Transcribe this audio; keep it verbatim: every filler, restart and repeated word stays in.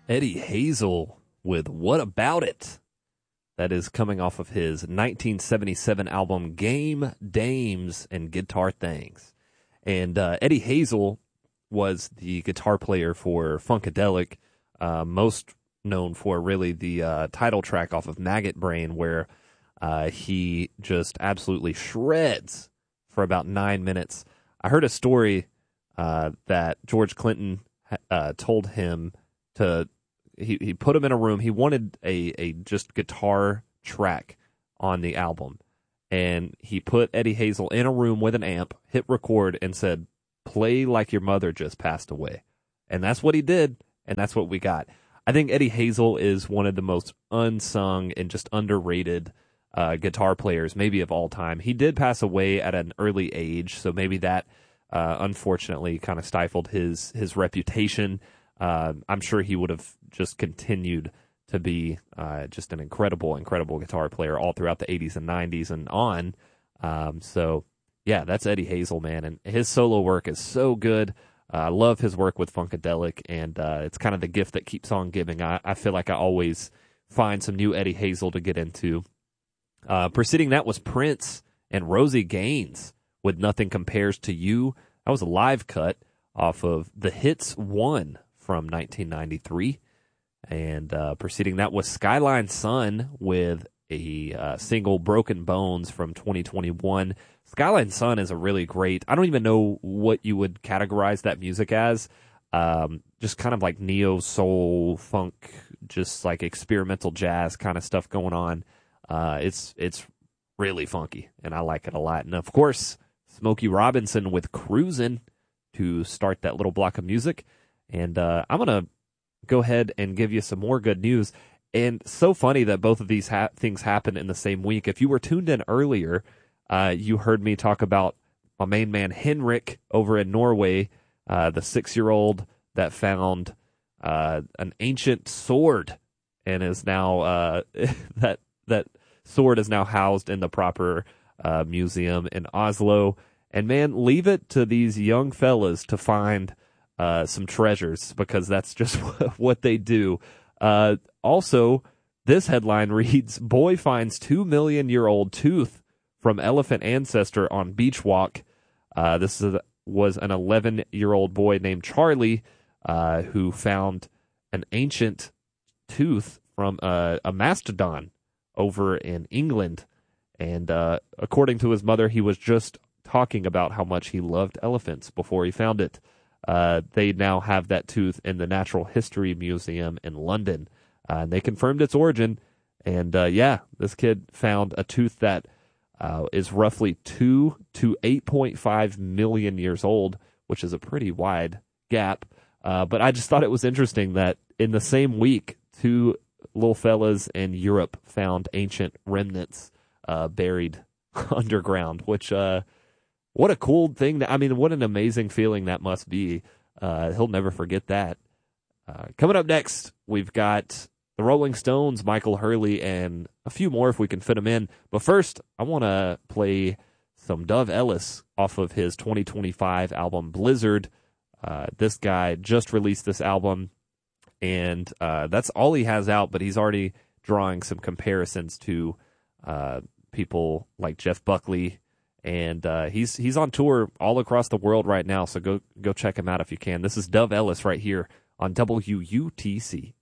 Eddie Hazel with What About It? That is coming off of his nineteen seventy-seven album Game, Dames, and Guitar Things. And uh, Eddie Hazel was the guitar player for Funkadelic, uh, most known for really the uh, title track off of Maggot Brain, where uh, he just absolutely shreds for about nine minutes. I heard a story uh, that George Clinton uh, told him to He he put him in a room. He wanted a, a just guitar track on the album. And he put Eddie Hazel in a room with an amp, hit record, and said, play like your mother just passed away. And that's what he did, and that's what we got. I think Eddie Hazel is one of the most unsung and just underrated uh, guitar players, maybe of all time. He did pass away at an early age, so maybe that uh, unfortunately kind of stifled his his reputation. Uh, I'm sure he would have just continued to be uh, just an incredible, incredible guitar player all throughout the eighties and nineties and on. Um, so, yeah, that's Eddie Hazel, man. And his solo work is so good. Uh, I love his work with Funkadelic, and uh, it's kind of the gift that keeps on giving. I, I feel like I always find some new Eddie Hazel to get into. Uh, preceding that was Prince and Rosie Gaines with Nothing Compares to You. That was a live cut off of The Hits One from nineteen ninety-three. And uh, preceding that was Skyline Sun with a uh, single Broken Bones from twenty twenty-one. Skyline Sun is a really great, I don't even know what you would categorize that music as. Um, just kind of like neo soul, funk, just like experimental jazz kind of stuff going on. Uh, it's it's really funky, and I like it a lot. And of course, Smokey Robinson with Cruisin' to start that little block of music. And uh, I'm going to go ahead and give you some more good news. And so funny that both of these ha- things happened in the same week. If you were tuned in earlier, uh, you heard me talk about my main man Henrik over in Norway, uh, the six-year-old that found uh, an ancient sword and is now uh, that that sword is now housed in the proper uh, museum in Oslo. And man, leave it to these young fellas to find uh, some treasures, because that's just what they do. Uh, also, this headline reads, boy finds two million year old tooth from elephant ancestor on beach walk. Uh, this is a, was an eleven year old boy named Charlie uh, who found an ancient tooth from a, a mastodon over in England. And uh, according to his mother, he was just talking about how much he loved elephants before he found it. Uh, they now have that tooth in the Natural History Museum in London. Uh, and they confirmed its origin. And uh, yeah, this kid found a tooth that uh, is roughly two to eight point five million years old, which is a pretty wide gap. Uh, but I just thought it was interesting that in the same week, two little fellas in Europe found ancient remnants uh, buried underground, which, uh, what a cool thing. That, I mean, what an amazing feeling that must be. Uh, he'll never forget that. Uh, coming up next, we've got the Rolling Stones, Michael Hurley, and a few more if we can fit them in. But first, I want to play some Dove Ellis off of his twenty twenty-five album Blizzard. Uh, this guy just released this album, and uh, that's all he has out, but he's already drawing some comparisons to uh, people like Jeff Buckley, and uh, he's he's on tour all across the world right now, so go go check him out if you can. This is Dove Ellis right here on W U T C.